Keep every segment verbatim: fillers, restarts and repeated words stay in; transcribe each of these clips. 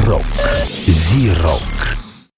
Рок. Зи-рок.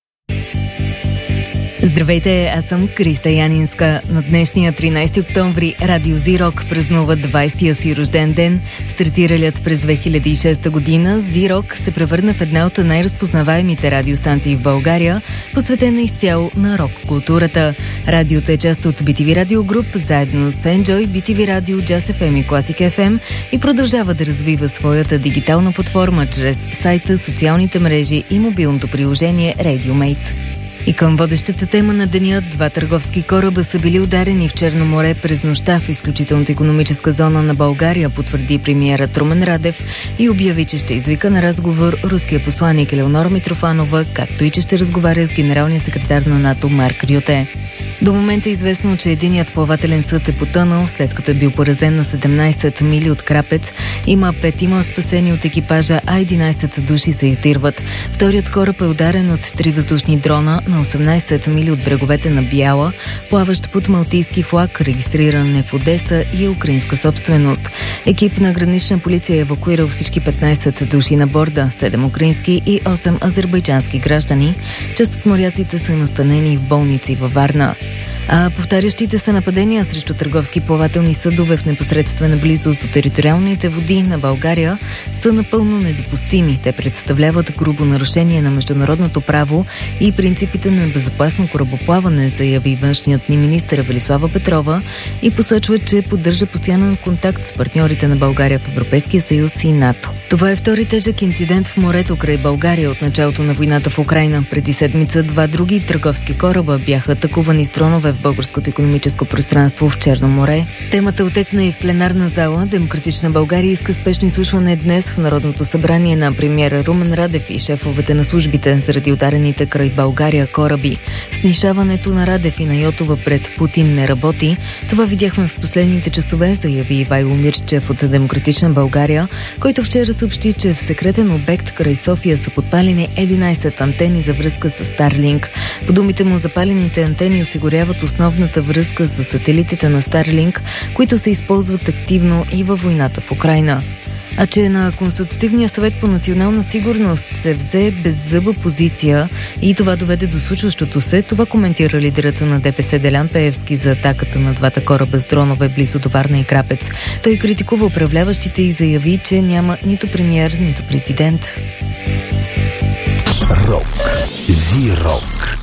Здравейте, аз съм Криста Янинска. На днешния тринайсети октомври Радио Зи-рок празнува двайсетия си рожден ден. Стартиралият през две хиляди и шеста година, Зи-рок се превърна в една от най-разпознаваемите радиостанции в България, посветена изцяло на рок-културата. Радиото е част от би ти ви Radio Group, заедно с Enjoy, би ти ви Radio, Jazz еф ем и Classic еф ем и продължава да развива своята дигитална платформа чрез сайта, социалните мрежи и мобилното приложение RadioMate. И към водещата тема на деня, два търговски кораба са били ударени в Черно море през нощта в изключителната икономическа зона на България, потвърди премиерът Румен Радев и обяви, че ще извика на разговор руския посланик Елеонора Митрофанова, както и че ще разговаря с генералния секретар на НАТО Марк Рюте. До момента е известно, че единият плавателен съд е потънал, след като е бил поразен на седемнайсет мили от крапец. Има петима спасени от екипажа, а единайсет души се издирват. Вторият кораб е ударен от три въздушни дрона на осемнайсет мили от бреговете на Бяла, плаващ под малтийски флаг, регистриран е в Одеса и е украинска собственост. Екип на гранична полиция е евакуирал всички петнайсет души на борда, седем украински и осем азербайджански граждани. Част от моряците са настанени в болници във Варна. А повтарящите се нападения срещу търговски плавателни съдове в непосредствена близост до териториалните води на България са напълно недопустими. Те представляват грубо нарушение на международното право и принципите на безопасно корабоплаване, заяви външният ни министър Велислава Петрова и посочва, че поддържа постоянен контакт с партньорите на България в Европейския съюз и НАТО. Това е втори тежък инцидент в морето край България от началото на войната в Украйна. Преди седмица два други търговски кораба бяха атакувани с дронове в българското икономическо пространство в Черно море. Темата отекна и в пленарна зала. Демократична България иска спешно изслушване днес в Народното събрание на премиера Румен Радев и шефовете на службите заради ударените край България кораби. Снишаването на Радев и на Йотова пред Путин не работи. Това видяхме в последните часове, заяви Ивайло Мирчев от Демократична България, който вчера съобщи, че в секретен обект край София са подпалени единайсет антени за връзка с Starlink. По думите му, запалените антени осигуряват основната връзка с сателитите на Starlink, които се използват активно и във войната в Украйна. А че на Консултативния съвет по национална сигурност се взе беззъба позиция и това доведе до случващото се, това коментира лидерът на ДПС Делян Пеевски за атаката на двата кораба с дронове близо до Варна и Крапец. Той критикува управляващите и заяви, че няма нито премиер, нито президент. Рок. Зи-рок.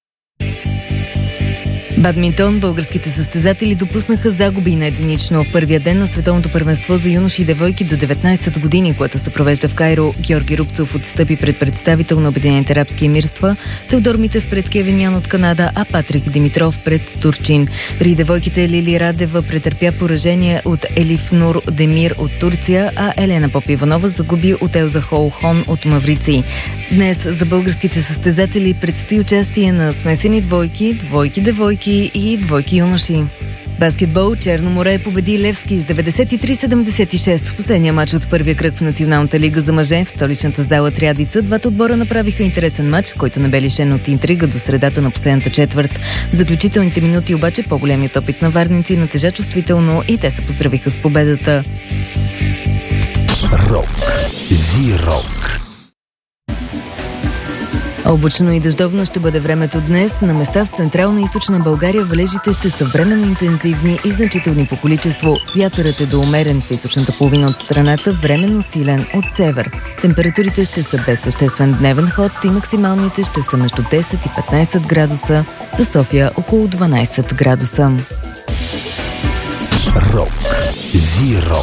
Бадминтон. Българските състезатели допуснаха загуби на единично в първия ден на Световното първенство за юноши и девойки до деветнайсет години, което се провежда в Кайро. Георги Рубцов отстъпи пред представител на Обединените арабски емирства, Теодор Митев пред Кевин Ян от Канада, а Патрик Димитров пред Турчин. При девойките Лили Радева претърпя поражение от Елиф Нур Демир от Турция, а Елена Попиванова загуби от Елза Холхон от Мавриций. Днес за българските състезатели предстои участие на смесени двойки, двойки-девойки и двойки-юноши. Баскетбол. Черно море победи Левски с деветдесет и три седемдесет и шест в последния мач от първия кръг в Националната лига за мъже в столичната зала Трядица. Двата отбора направиха интересен мач, който не бе лишен от интрига до средата на последната четвърт. В заключителните минути обаче по-големият опит на варненци натежа чувствително и те се поздравиха с победата. Рок. Зи-рок. Облачно и дъждовно ще бъде времето днес. На места в централна и източна България валежите ще са временно интензивни и значителни по количество. Вятърът е до умерен в източната половина от страната, временно силен от север. Температурите ще са без съществен дневен ход и максималните ще са между десет и петнайсет градуса, за София около дванайсет градуса. Рок. Зи-рок.